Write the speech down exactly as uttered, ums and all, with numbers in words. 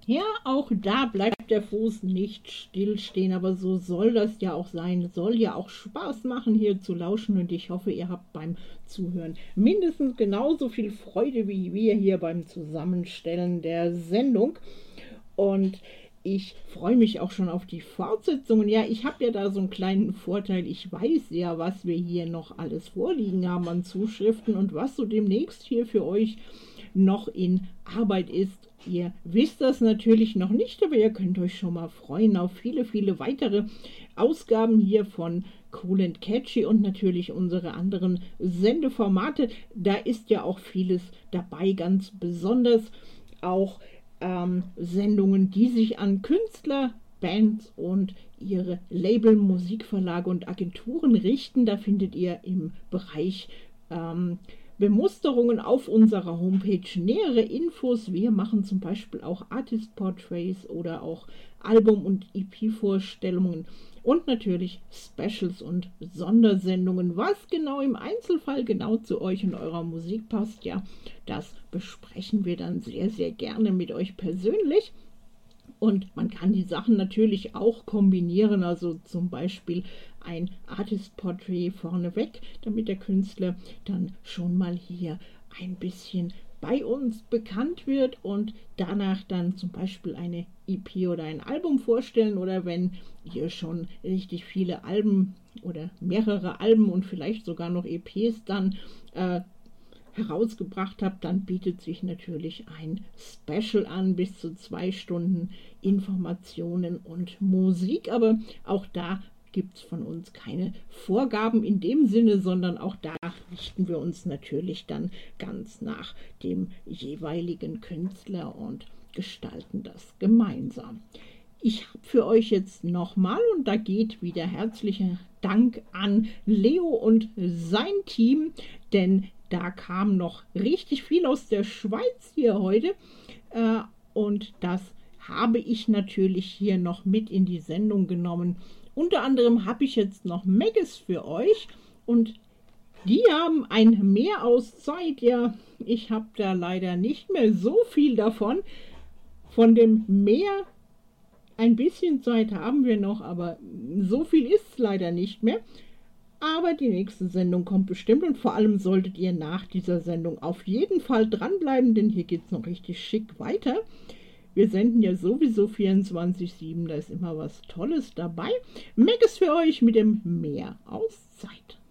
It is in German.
Ja, auch da bleibt der Fuß nicht stillstehen, aber so soll das ja auch sein. Soll ja auch Spaß machen, hier zu lauschen, und ich hoffe, ihr habt beim Zuhören mindestens genauso viel Freude wie wir hier beim Zusammenstellen der Sendung. Und ich freue mich auch schon auf die Fortsetzungen. Ja, ich habe ja da so einen kleinen Vorteil. Ich weiß ja, was wir hier noch alles vorliegen haben an Zuschriften und was so demnächst hier für euch noch in Arbeit ist. Ihr wisst das natürlich noch nicht, aber ihr könnt euch schon mal freuen auf viele, viele weitere Ausgaben hier von Cool and Catchy und natürlich unsere anderen Sendeformate. Da ist ja auch vieles dabei, ganz besonders auch ähm, Sendungen, die sich an Künstler, Bands und ihre Label, Musikverlage und Agenturen richten. Da findet ihr im Bereich ähm, Bemusterungen auf unserer Homepage nähere Infos. Wir machen zum Beispiel auch Artist Portraits oder auch Album- und E P-Vorstellungen und natürlich Specials und Sondersendungen. Was genau im Einzelfall genau zu euch und eurer Musik passt, ja, das besprechen wir dann sehr, sehr gerne mit euch persönlich. Und man kann die Sachen natürlich auch kombinieren, also zum Beispiel ein Artist Portrait vorneweg, damit der Künstler dann schon mal hier ein bisschen bei uns bekannt wird und danach dann zum Beispiel eine E P oder ein Album vorstellen, oder wenn ihr schon richtig viele Alben oder mehrere Alben und vielleicht sogar noch E Ps dann äh, herausgebracht habt, dann bietet sich natürlich ein Special an, bis zu zwei Stunden Informationen und Musik, aber auch da gibt es von uns keine Vorgaben in dem Sinne, sondern auch da richten wir uns natürlich dann ganz nach dem jeweiligen Künstler und gestalten das gemeinsam. Ich habe für euch jetzt nochmal, und da geht wieder herzlicher Dank an Leo und sein Team, denn da kam noch richtig viel aus der Schweiz hier heute äh, und das habe ich natürlich hier noch mit in die Sendung genommen. Unter anderem habe ich jetzt noch Megas für euch und die haben ein Mehr aus Zeit. Ja, ich habe da leider nicht mehr so viel davon. Von dem Mehr ein bisschen Zeit haben wir noch, aber so viel ist es leider nicht mehr. Aber die nächste Sendung kommt bestimmt und vor allem solltet ihr nach dieser Sendung auf jeden Fall dranbleiben, denn hier geht es noch richtig schick weiter. Wir senden ja sowieso vierundzwanzig sieben, da ist immer was Tolles dabei. Mac ist für euch mit dem Meer aus Zeit.